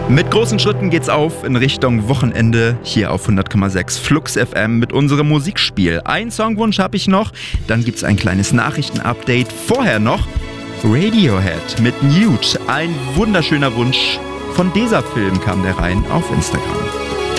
Mit großen Schritten geht's auf in Richtung Wochenende hier auf 100,6 Flux FM mit unserem Musikspiel. Ein Songwunsch habe ich noch, dann gibt's ein kleines Nachrichtenupdate. Vorher noch Radiohead mit Nude. Ein wunderschöner Wunsch. Von dieser Film kam der rein auf Instagram.